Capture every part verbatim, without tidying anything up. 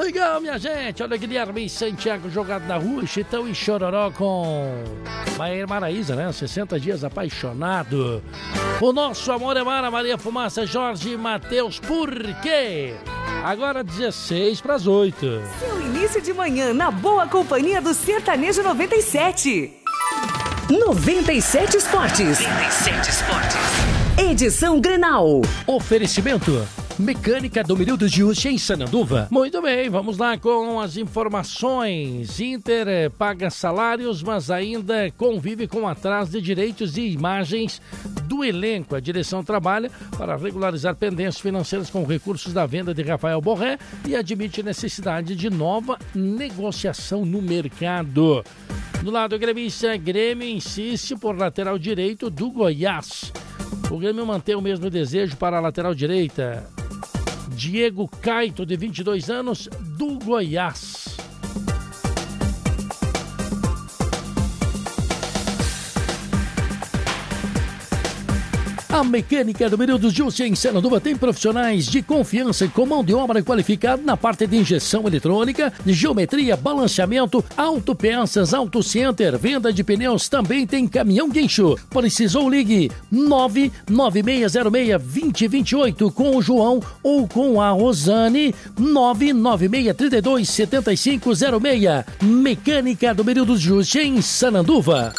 Domingão, minha gente. Olha, Guilherme e Santiago jogado na rua, Chitão e Chororó com Maíra Maraíza, né? sessenta dias apaixonado. O nosso amor é Mara, Maria Fumaça, Jorge e Matheus. Por quê? Agora dezesseis para as oito. Seu início de manhã na boa companhia do Sertanejo noventa e sete. noventa e sete Esportes. noventa e sete Esportes. Edição Grenal. Oferecimento Mecânica do Milildo de Uchi em Sananduva. Muito bem, vamos lá com as informações. Inter eh, paga salários, mas ainda convive com atraso de direitos e imagens do elenco. A direção trabalha para regularizar pendências financeiras com recursos da venda de Rafael Borré e admite necessidade de nova negociação no mercado. Do lado gremista, Grêmio insiste por lateral direito do Goiás. O Grêmio mantém o mesmo desejo para a lateral direita. Diego Caito, de vinte e dois anos, do Goiás. A Mecânica do Milildo Jussi em Sananduva tem profissionais de confiança com mão de obra qualificada na parte de injeção eletrônica, geometria, balanceamento, autopeças, autocenter, venda de pneus, também tem caminhão guincho. Precisou, ligue nove nove seis zero seis, dois zero dois oito com o João ou com a Rosane, nove nove seis três dois sete cinco zero seis. Mecânica do Milildo Jussi em Sananduva.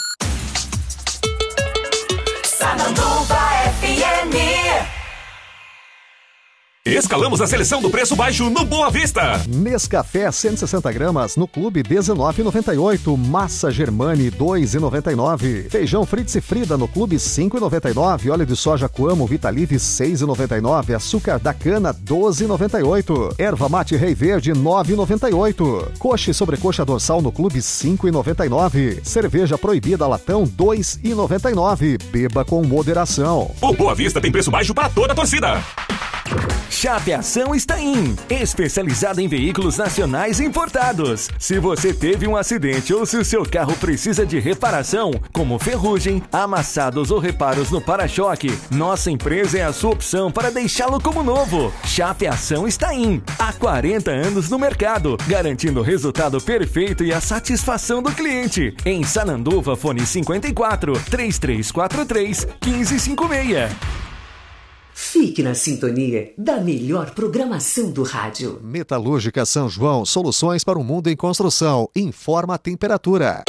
Sananduva F M. Escalamos a seleção do preço baixo no Boa Vista. Nescafé cento e sessenta gramas no Clube dezenove reais e noventa e oito. Massa Germani dois reais e noventa e nove. Feijão Fritz e Frida no Clube cinco reais e noventa e nove. Óleo de soja Coamo Vitalive seis reais e noventa e nove. Açúcar da cana doze reais e noventa e oito. Erva mate Rei Verde nove reais e noventa e oito. Coxa e sobrecoxa dorsal no Clube cinco reais e noventa e nove. Cerveja proibida latão dois reais e noventa e nove. Beba com moderação. O Boa Vista tem preço baixo para toda a torcida. Chapeação está in, especializada em veículos nacionais importados. Se você teve um acidente ou se o seu carro precisa de reparação, como ferrugem, amassados ou reparos no para-choque, nossa empresa é a sua opção para deixá-lo como novo. Chapeação está in, há quarenta anos no mercado, garantindo o resultado perfeito e a satisfação do cliente. Em Sananduva, fone cinquenta e quatro, três três quatro três, um cinco cinco seis. Fique na sintonia da melhor programação do rádio. Metalúrgica São João, soluções para o mundo em construção. Informa a temperatura.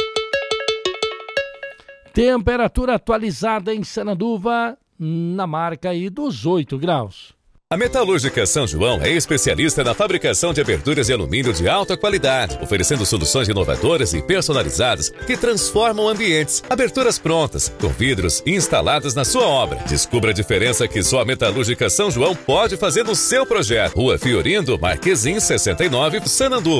Temperatura atualizada em Sananduva, na marca aí dos oito graus. A Metalúrgica São João é especialista na fabricação de aberturas de alumínio de alta qualidade, oferecendo soluções inovadoras e personalizadas que transformam ambientes. Aberturas prontas, com vidros instalados na sua obra. Descubra a diferença que só a Metalúrgica São João pode fazer no seu projeto. Rua Fiorindo Marquezim sessenta e nove, Sananduva.